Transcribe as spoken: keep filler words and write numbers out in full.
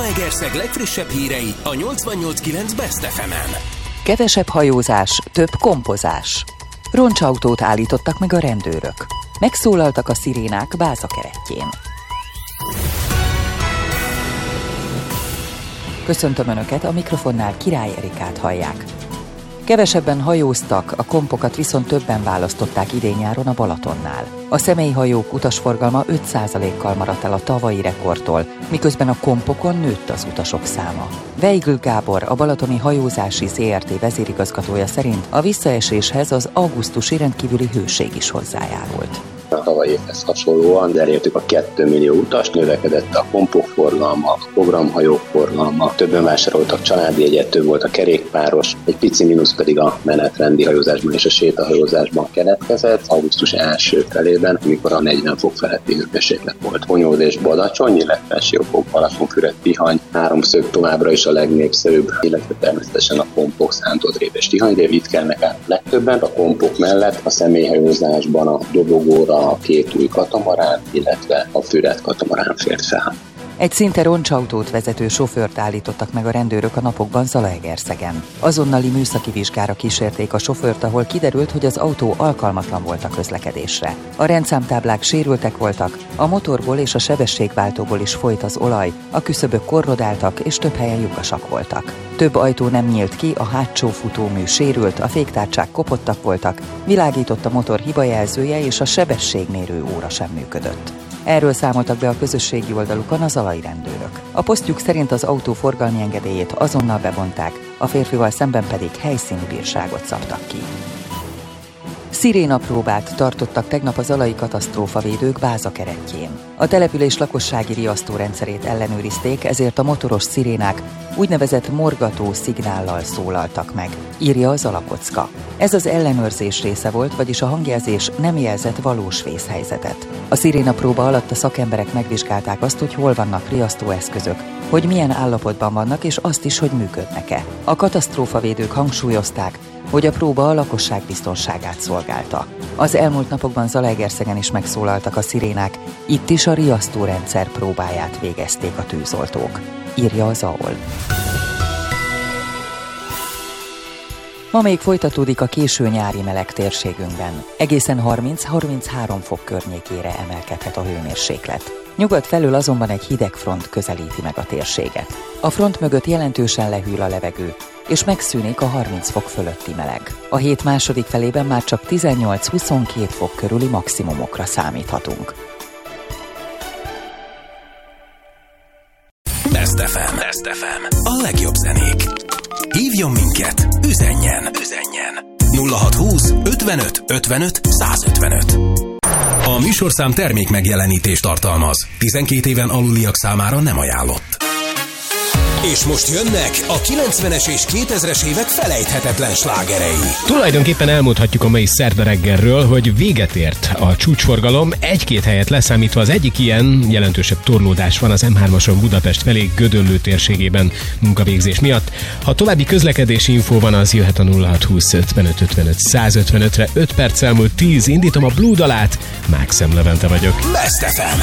Zalaegerszeg legfrissebb hírei a nyolcvannyolc kilenc Best ef emen. Kevesebb hajózás, több kompozás. Roncsautót állítottak meg a rendőrök. Megszólaltak a szirénák Báza kerettjén. Köszöntöm Önöket, a mikrofonnál Király Erikát hallják. Kevesebben hajóztak, a kompokat viszont többen választották idén-nyáron a Balatonnál. A személyhajók utasforgalma öt százalékkal maradt el a tavalyi rekordtól, miközben a kompokon nőtt az utasok száma. Weigl Gábor, a Balatoni Hajózási zé er té vezérigazgatója szerint a visszaeséshez az augusztusi rendkívüli hőség is hozzájárult. A tavalyi évhez hasonlóan elértük a két millió utast, növekedett a kompok forgalma, a programhajók forgalma, többen vásároltak családi jegyet, több volt a kerékpáros, egy pici mínusz pedig a menetrendi hajózásban és a sétahajózásban keletkezett augusztus első felében, amikor a negyven fok feletti hőmérséklet volt. Honyód és Badacsony, illetve Siófok, Balatonfüred, Tihany, háromszög továbbra is a legnépszerűbb, illetve természetesen a kompok, Szántodréb és Tihanyrév, itt kelnek át legtöbben. A kompok mellett a személyhajózásban a dobogóra a két új katamarán, illetve a Füred katamarán fért fel. Egy szinte roncsautót vezető sofőrt állítottak meg a rendőrök a napokban Zalaegerszegen. Azonnali műszaki vizsgára kísérték a sofőrt, ahol kiderült, hogy az autó alkalmatlan volt a közlekedésre. A rendszámtáblák sérültek voltak, a motorból és a sebességváltóból is folyt az olaj, a küszöbök korrodáltak és több helyen lyukasak voltak. Több ajtó nem nyílt ki, a hátsó futómű sérült, a féktárcsák kopottak voltak, világított a motor hibajelzője és a sebességmérő óra sem működött. Erről számoltak be a közösségi oldalukon a zalai rendőrök. A posztjuk szerint az autó forgalmi engedélyét azonnal bevonták, a férfival szemben pedig helyszíni bírságot szabtak ki. Szirénapróbát tartottak tegnap a zalai katasztrófavédők Báza kerettjén. A település lakossági riasztórendszerét ellenőrizték, ezért a motoros szirénák úgynevezett morgató szignállal szólaltak meg, írja a Zalakocka. Ez az ellenőrzés része volt, vagyis a hangjelzés nem jelzett valós vészhelyzetet. A szirénapróba alatt a szakemberek megvizsgálták azt, hogy hol vannak riasztóeszközök, hogy milyen állapotban vannak, és azt is, hogy működnek-e. A katasztrófavédők hangsúlyozták, hogy a próba a lakosság biztonságát szolgálta. Az elmúlt napokban Zalaegerszegen is megszólaltak a szirénák, itt is a riasztórendszer próbáját végezték a tűzoltók, írja az á o el. Ma még folytatódik a késő nyári meleg térségünkben. Egészen harminc-harminchárom fok környékére emelkedhet a hőmérséklet. Nyugat felől azonban egy hideg front közelíti meg a térséget. A front mögött jelentősen lehűl a levegő, és megszűnik a harminc fok fölötti meleg. A hét második felében már csak tizennyolc-huszonkét fok körüli maximumokra számíthatunk. Best ef em. Best ef em. A legjobb zenék. Hívjon minket, üzenjen, üzenjen. nulla hatszázhúsz ötvenöt ötvenöt százötvenöt. A műsorszám termék megjelenítést tartalmaz. tizenkét éven aluliak számára nem ajánlott. És most jönnek a kilencvenes és kétezres évek felejthetetlen slágerei. Tulajdonképpen elmondhatjuk a mai szerda reggelről, hogy véget ért a csúcsforgalom, egy-két helyet leszámítva. Az egyik ilyen jelentősebb torlódás van az em hármason Budapest felé Gödöllő térségében munkavégzés miatt. Ha további közlekedési infó van, az jöhet a nulla hatszázhúsz ötvenöt ötvenöt százötvenötre. öt perc elmúlt tíz, indítom a Blue dalát, Mákszem Levente vagyok. Best ef em.